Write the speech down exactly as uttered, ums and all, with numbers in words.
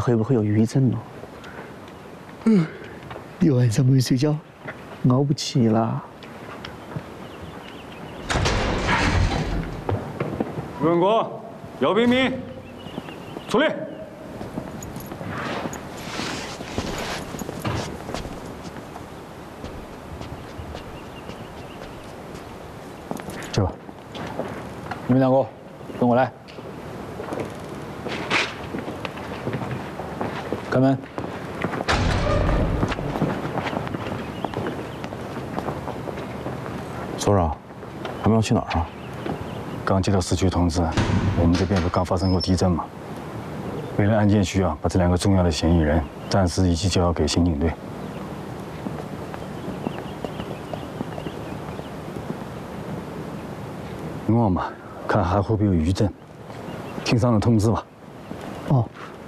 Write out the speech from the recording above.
会不会有余震呢？嗯，一晚上没睡觉，熬不起了。 于文国、姚冰冰，出列。 这个，你们两个跟我来。开门。 所长，他们要去哪儿啊？ 刚接到市区通知，我们这边不刚发生过地震吗？为了案件需要，把这两个重要的嫌疑人暂时一起交要给刑警队。 观望吧，看还会不会有余震。听上头通知吧。 哦，